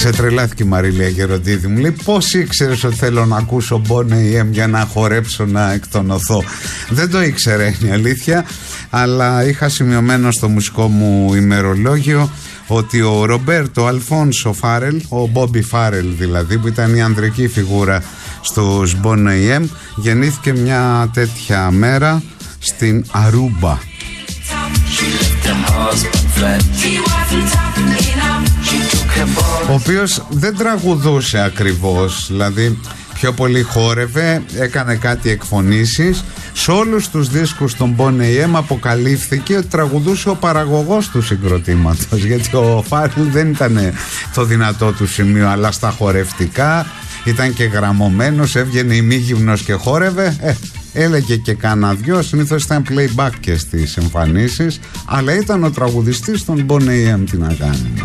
Ξετρελάθηκε η Μαρίλια Γεροντίδη. Μου λέει πώς ήξερες ότι θέλω να ακούσω Bon AM για να χορέψω, να εκτονωθώ? Δεν το ήξερε, είναι η αλήθεια, αλλά είχα σημειωμένο στο μουσικό μου ημερολόγιο ότι ο Ρομπέρτο Αλφόνσο Φάρελ, ο Μπόμπι Φάρελ δηλαδή, που ήταν η ανδρική φιγούρα στους Bon AM, γεννήθηκε μια τέτοια μέρα στην Αρούμπα. Ο οποίος δεν τραγουδούσε ακριβώς, δηλαδή πιο πολύ χόρευε, έκανε κάτι εκφωνήσεις. Σε όλους τους δίσκους των Bon AM αποκαλύφθηκε ότι τραγουδούσε ο παραγωγός του συγκροτήματος, γιατί ο Φάρελ δεν ήταν το δυνατό του σημείο, αλλά στα χορευτικά ήταν και γραμμωμένος, έβγαινε ημίγυμνος και χόρευε. Έλεγε και κάνα δυο, συνήθως ήταν playback και στις εμφανίσεις, αλλά ήταν ο τραγουδιστής των Bon AM, τι να κάνουμε.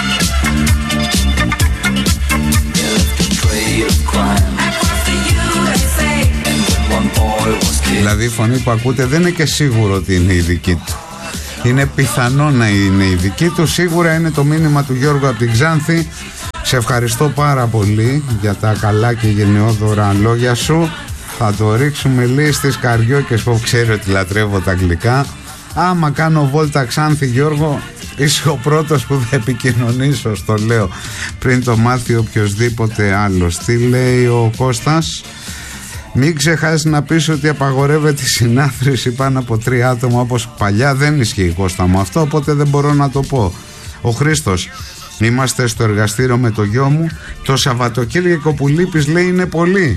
Δηλαδή η φωνή που ακούτε δεν είναι και σίγουρο ότι είναι η δική του. Είναι πιθανό να είναι η δική του. Σίγουρα είναι το μήνυμα του Γιώργου από την Ξάνθη. Σε ευχαριστώ πάρα πολύ για τα καλά και γενναιόδωρα λόγια σου. Θα το ρίξουμε λίγο στις καριόκες που ξέρει ότι λατρεύω τα αγγλικά. Άμα κάνω βόλτα Ξάνθη, Γιώργο, είσαι ο πρώτος που θα επικοινωνήσω, στο λέω, πριν το μάθει οποιοσδήποτε άλλος. Τι λέει ο Κώστας? Μην ξεχάσεις να πεις ότι απαγορεύεται η συνάθρηση πάνω από 3 άτομα όπως παλιά. Δεν ισχύει, Κώστα μου, αυτό, οπότε δεν μπορώ να το πω. Ο Χρήστος: είμαστε στο εργαστήριο με το γιο μου. Το Σαββατοκύριακο που λείπεις, λέει, είναι πολύ.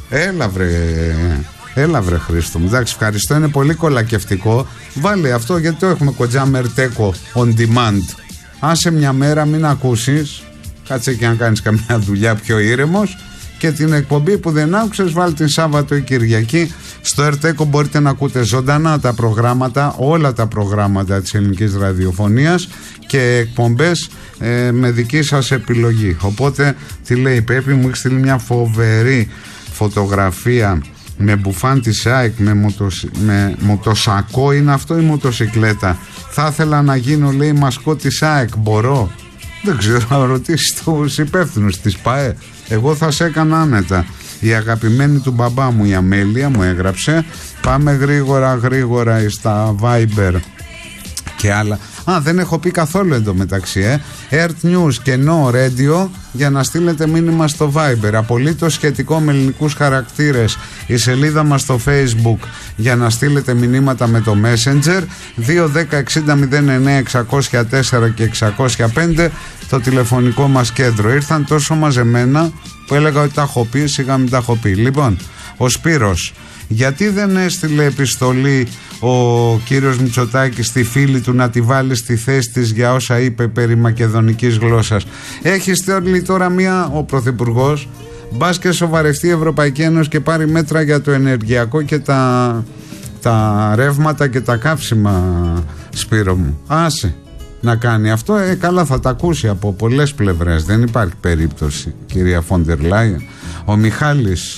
Έλα βρε Χρήστο μου. Εντάξει, ευχαριστώ, είναι πολύ κολακευτικό. Βάλε αυτό, γιατί το έχουμε κοντζάμερ τέκο on demand. Άσε μια μέρα, μην ακούσεις, κάτσε και να κάνεις καμιά δουλειά πιο ήρεμος, και την εκπομπή που δεν άκουσες βάλει την Σάββατο ή Κυριακή. Στο ΕΡΤΕΚΟ μπορείτε να ακούτε ζωντανά τα προγράμματα, όλα τα προγράμματα της ελληνικής ραδιοφωνίας και εκπομπές με δική σας επιλογή. Οπότε, τι λέει η Πέπη, μου έχει στείλει μια φοβερή φωτογραφία με μπουφάν της ΑΕΚ, με μοτοσακό, είναι αυτό η μοτοσικλέτα? Θα ήθελα να γίνω, λέει, μασκό της ΑΕΚ, μπορώ? Δεν ξέρω, να ρωτήσεις τους υπεύθυνους της ΠΑΕ. Εγώ θα σε έκανα άνετα. Η αγαπημένη του μπαμπά μου, η Αμέλεια, μου έγραψε. Πάμε γρήγορα στα Viber και άλλα. Δεν έχω πει καθόλου εντωμεταξύ, Earth News και No Radio, για να στείλετε μήνυμα στο Viber. Απολύτως σχετικό με ελληνικούς χαρακτήρες η σελίδα μας στο Facebook, για να στείλετε μηνύματα με το Messenger. 2-10-60-09-604 και 605 το τηλεφωνικό μας κέντρο. Ήρθαν τόσο μαζεμένα που έλεγα ότι τα έχω πει, σιγά μην τα έχω πει. Λοιπόν, ο Σπύρος: γιατί δεν έστειλε επιστολή ο κύριος Μητσοτάκης στη φίλη του να τη βάλει στη θέση της για όσα είπε περί μακεδονικής γλώσσας? Έχει στείλει τώρα ο Πρωθυπουργός, μπας και σοβαρευτεί η Ευρωπαϊκή Ένωση και πάρει μέτρα για το ενεργειακό και τα ρεύματα και τα καύσιμα, Σπύρο μου. Άσε να κάνει αυτό, καλά, θα τα ακούσει από πολλές πλευρές, δεν υπάρχει περίπτωση, κυρία Φόντερ Λάιεν. Ο Μιχάλης: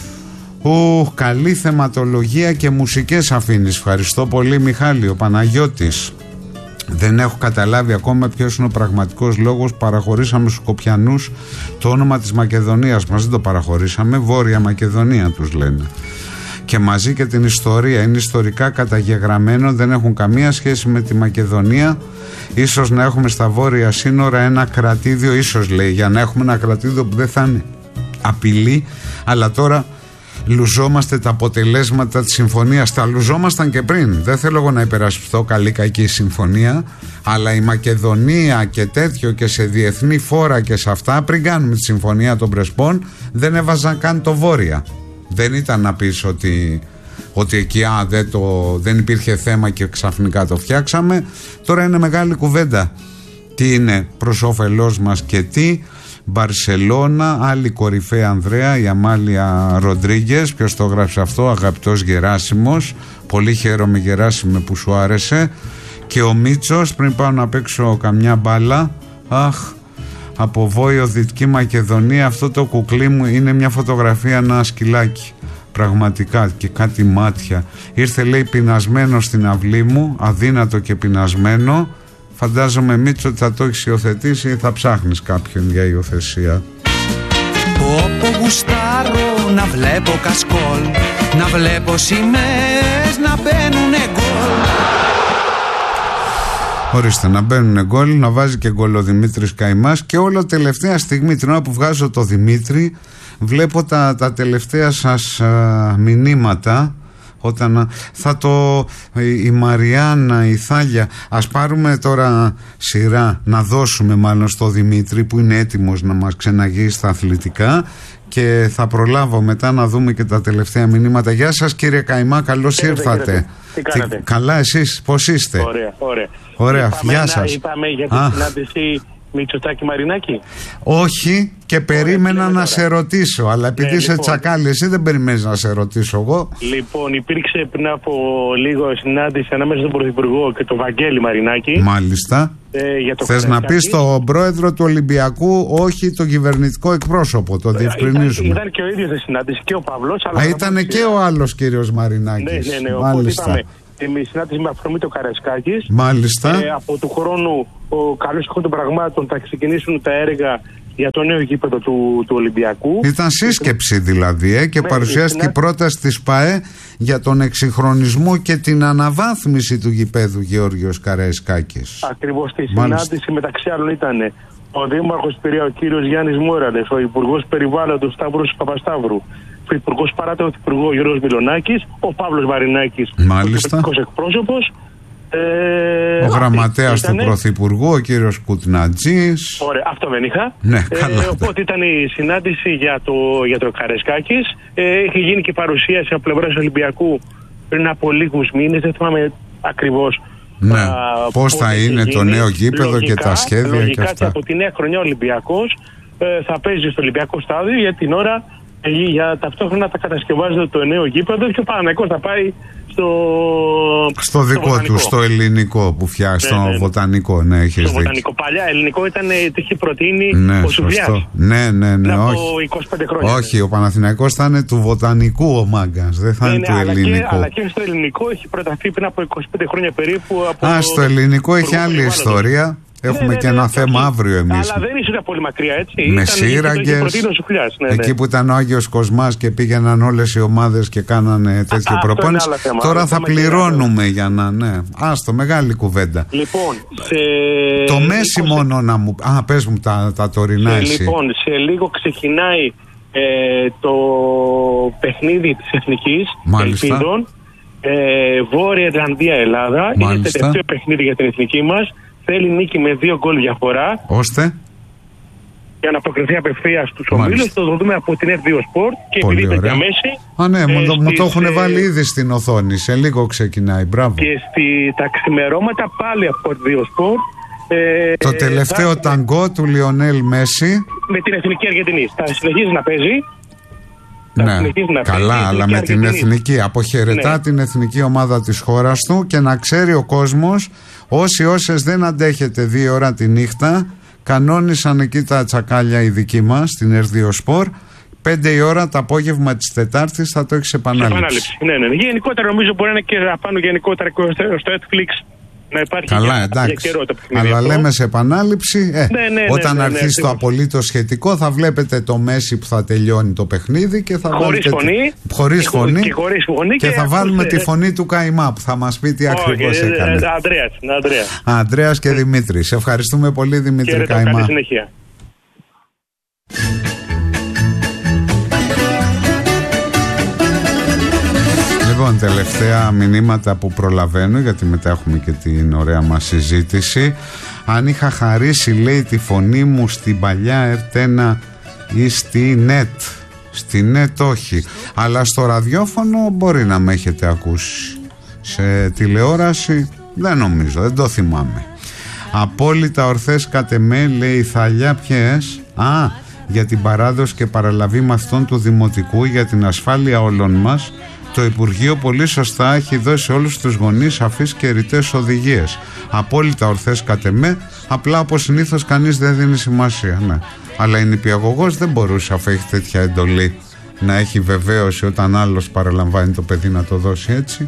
καλή θεματολογία και μουσικές αφήνεις. Ευχαριστώ πολύ, Μιχάλη. Ο Παναγιώτης: δεν έχω καταλάβει ακόμα ποιος είναι ο πραγματικός λόγος που παραχωρήσαμε στους Σκοπιανούς το όνομα της Μακεδονίας μας. Δεν το παραχωρήσαμε, Βόρεια Μακεδονία τους λένε. Και μαζί και την ιστορία, είναι ιστορικά καταγεγραμμένο, δεν έχουν καμία σχέση με τη Μακεδονία. Ίσως να έχουμε στα βόρεια σύνορα ένα κρατήδιο, ίσως λέει, για να έχουμε ένα κρατήδιο που δεν θα είναι απειλή, αλλά τώρα λουζόμαστε τα αποτελέσματα της συμφωνίας. Τα λουζόμασταν και πριν. Δεν θέλω εγώ να υπερασπιστώ καλή κακή συμφωνία, αλλά η Μακεδονία και τέτοιο και σε διεθνή φόρα και σε αυτά, πριν κάνουμε τη συμφωνία των Πρεσπών, δεν έβαζαν καν το βόρεια. Δεν ήταν να πεις ότι εκεί δεν υπήρχε θέμα και ξαφνικά το φτιάξαμε. Τώρα είναι μεγάλη κουβέντα. Τι είναι προς όφελός μας και τι. Μπαρσελώνα, άλλη κορυφαία Ανδρέα, η Αμάλια Ροντρίγκες. Ποιος το έγραψε αυτό? Αγαπητός Γεράσιμος. Πολύ χαίρομαι, Γεράσιμε, που σου άρεσε. Και ο Μίτσος, πριν πάω να παίξω καμιά μπάλα, από Βόιο, Δυτική Μακεδονία, αυτό το κουκλί μου είναι μια φωτογραφία, ένα σκυλάκι. Πραγματικά, και κάτι μάτια. Ήρθε, λέει, πεινασμένο στην αυλή μου, αδύνατο και πεινασμένο. Φαντάζομαι, Μίτσο, ότι θα το έχεις υιοθετήσει ή θα ψάχνεις κάποιον για υιοθεσία. Όπου γουστάρω να βλέπω κασκόλ, να βλέπω σημαίες να μπαίνουνε γκολ. Ορίστε, να μπαίνουνε γκολ, να βάζει και γκολ ο Δημήτρης Καϊμάς. Και όλο τελευταία στιγμή, την ώρα που βγάζω το Δημήτρη, βλέπω τα τελευταία σας μηνύματα. Όταν η Μαριάννα, η Θάλια, ας πάρουμε τώρα σειρά να δώσουμε μάλλον στο Δημήτρη που είναι έτοιμος να μας ξεναγεί στα αθλητικά, και θα προλάβω μετά να δούμε και τα τελευταία μηνύματα. Γεια σας κύριε Καϊμά, καλώς ήρθατε. Τι κάνετε? Καλά, εσείς πώς είστε? Ωραία. Γεια σας. Είπαμε για τη συνάντηση Μητσοτάκη Μαρινάκη. Όχι, και περίμενα να σε ρωτήσω, αλλά επειδή είσαι τσακάλι, εσύ δεν περιμένεις να σε ρωτήσω εγώ. Λοιπόν, υπήρξε πριν από λίγο συνάντηση ανάμεσα στον Πρωθυπουργό και τον Βαγγέλη Μαρινάκη. Μάλιστα. Θες να πεις στον πρόεδρο του Ολυμπιακού, όχι τον κυβερνητικό εκπρόσωπο, το διευκρινίζουμε. Ήταν και ο ίδιος στη συνάντηση και ο Παύλος. Αλλά ήταν και ο άλλος κύριος Μαρινάκης. Ναι, μάλιστα. Οπότε είπαμε, συνάντηση με αφορμή το Καραϊσκάκης. Μάλιστα. Από του χρόνου, ο καλός ηχό των πραγμάτων, θα ξεκινήσουν τα έργα για το νέο γήπεδο του Ολυμπιακού. Ήταν σύσκεψη δηλαδή, και παρουσιάστηκε η πρόταση της ΠΑΕ για τον εξυγχρονισμό και την αναβάθμιση του γηπέδου Γεώργιος Καραϊσκάκης. Ακριβώς. Στη συνάντηση μεταξύ άλλων ήταν ο Δήμαρχος Πειραιά, ο κύριος Γιάννης Μόραλες, ο Υπουργός Περιβάλλοντος Σταύρος Παπασταύρου, ο Υπουργός Παράτατο του Υπουργού Γιώργος Μιλονάκης, ο Παύλος Μαρινάκης, ο κυβερνητικός εκπρόσωπος. Ο γραμματέας του Πρωθυπουργού, ο κύριος Κουτνατζής. Ωραία, αυτό δεν είχα. Ναι, καλά. Οπότε ήταν η συνάντηση για το Καραϊσκάκης. Είχε γίνει και παρουσίαση από πλευράς Ολυμπιακού πριν από λίγους μήνες. Δεν θυμάμαι ακριβώς. Ναι, πώς θα είναι το νέο γήπεδο και τα σχέδια λογικά, και αυτά. Από τη νέα χρονιά ο Ολυμπιακός θα παίζει στο Ολυμπιακό στάδιο, για την ώρα για ταυτόχρονα θα κατασκευάζεται το νέο γήπεδο και ο Παναθηναϊκός θα πάει στο δικό του, στο ελληνικό που φτιάχνει, στο βοτανικό. Ναι, έχεις δίκιο. Βοτανικό. Παλιά ελληνικό ήταν, το είχε προτείνει ο Σουβλιάς. Ναι, όχι. 25 χρόνια. Όχι, ο Παναθηναϊκός θα είναι του βοτανικού ο Μάγκας, δεν θα είναι του ελληνικού. Αλλά και στο ελληνικό έχει προταθεί πριν από 25 χρόνια περίπου. Στο ελληνικό έχει άλλη ιστορία. Έχουμε και ένα θέμα αύριο εμείς. Αλλά δεν ήσουν πολύ μακριά, έτσι. Με σύραγγες. Εκεί που ήταν ο Άγιος Κοσμάς και πήγαιναν όλες οι ομάδες και κάνανε τέτοιο προπόνηση. Τώρα θα πληρώνουμε για να. Ναι. Άστο, μεγάλη κουβέντα. Λοιπόν, το Μέση μόνο να μου. Πες μου τα τωρινά εσύ. Λοιπόν, σε λίγο ξεκινάει το παιχνίδι της Εθνικής Ελπίδων. Βόρεια Ιρλανδία, Ελλάδα. Είναι το τελευταίο παιχνίδι για την εθνική μας. Θέλει νίκη με 2 γκολ διαφορά. Ώστε για να προκριθεί απευθείας στους ομίλους. Το δούμε από την F2 Sport. Και πολύ επειδή ωραία. Μέση. Ναι, μου το έχουν βάλει ήδη στην οθόνη. Σε λίγο ξεκινάει. Μπράβο. Και τα ξημερώματα πάλι από F2 Sport. Το τελευταίο ταγκό του Λιονέλ Μέση με την Εθνική Αργεντινή. Θα συνεχίζει να παίζει. Ναι, καλά, αλλά με την εθνική. Αποχαιρετά την εθνική ομάδα της χώρας του, και να ξέρει ο κόσμος, όσες δεν αντέχετε 2 ώρα τη νύχτα, κανόνισαν εκεί τα τσακάλια οι δικοί μας στην Ερδιοσπορ. 5 η ώρα το απόγευμα της Τετάρτης θα το έχεις επανάληψη. Ναι. Γενικότερα νομίζω μπορεί να είναι και απάνω γενικότερα στο Netflix. Να υπάρχει. Καλά, εντάξει. Αλλά λέμε σε επανάληψη. Όταν αρχίσει το απολύτως σχετικό, θα βλέπετε το Μέση που θα τελειώνει το παιχνίδι και θα χωρίς φωνή. Και θα βάλουμε τη φωνή του Καϊμά που θα μας πει τι ακριβώς έκανε. Ανδρέας και Δημήτρη. Σε ευχαριστούμε πολύ, Δημήτρη Καϊμά. Λοιπόν, τελευταία μηνύματα που προλαβαίνω, γιατί μετά έχουμε και την ωραία μας συζήτηση. Αν είχα χαρίσει, λέει, τη φωνή μου στην παλιά ΕΡΤ1 ή στη ΝΕΤ. Στη ΝΕΤ όχι, αλλά στο ραδιόφωνο μπορεί να με έχετε ακούσει. Σε τηλεόραση δεν νομίζω, δεν το θυμάμαι. Απόλυτα ορθές κατ' εμέ, λέει η Θαλιά. Ποιες? Για την παράδοση και παραλαβή μαθητών του Δημοτικού, για την ασφάλεια όλων μας. Το Υπουργείο πολύ σωστά έχει δώσει σε όλους τους γονείς σαφείς και ρητές οδηγίες. Απόλυτα ορθές κατ' εμέ, απλά όπως συνήθως κανείς δεν δίνει σημασία. Ναι. Αλλά η νηπιαγωγός δεν μπορούσε, αφού έχει τέτοια εντολή, να έχει βεβαίωση όταν άλλος παραλαμβάνει το παιδί να το δώσει έτσι.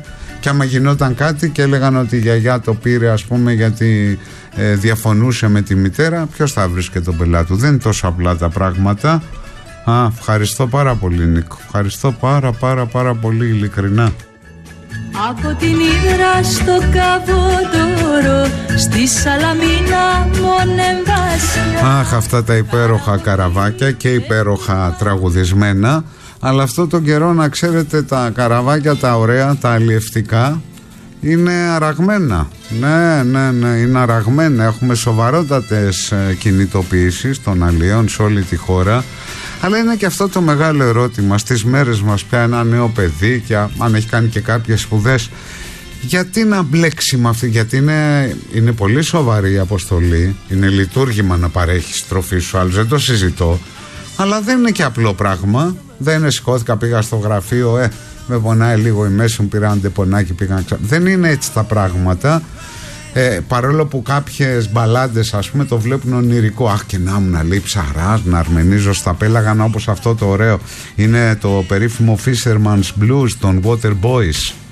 Και άμα γινόταν κάτι και έλεγαν ότι η γιαγιά το πήρε, ας πούμε, γιατί διαφωνούσε με τη μητέρα, ποιος θα βρίσκε τον πελάτη του? Δεν είναι τόσο απλά τα πράγματα. Ευχαριστώ πάρα πολύ, Νίκο. Ευχαριστώ πάρα πολύ, ειλικρινά. Από την Ύδρα στο Καβότορο, στη Σαλαμίνα Μονεμβάσια. Αχ, αυτά τα υπέροχα καραβάκια και υπέροχα τραγουδισμένα. Αλλά αυτό τον καιρό, να ξέρετε, τα καραβάκια τα ωραία, τα αλλιευτικά, είναι αραγμένα. Ναι, είναι αραγμένα. Έχουμε σοβαρότατες κινητοποιήσεις των αλλιών σε όλη τη χώρα. Αλλά είναι και αυτό το μεγάλο ερώτημα στις μέρες μας πια, ένα νέο παιδί, και αν έχει κάνει και κάποιες σπουδές, γιατί να μπλέξει με αυτή? Γιατί είναι πολύ σοβαρή η αποστολή, είναι λειτουργήμα να παρέχεις τροφή στους άλλους, δεν το συζητώ, αλλά δεν είναι και απλό πράγμα. Δεν είναι σηκώθηκα, πήγα στο γραφείο, με πονάει λίγο η μέση μου, πήρα αντεπονάκι, πήγα ξανά. Δεν είναι έτσι τα πράγματα. Παρόλο που κάποιες μπαλάντες, ας πούμε, το βλέπουν ονειρικό. Αχ, και να μου να λέει ψαράς, να αρμενίζω στα πέλαγανα, όπως αυτό το ωραίο είναι το περίφημο Fisherman's Blues των Water Boys.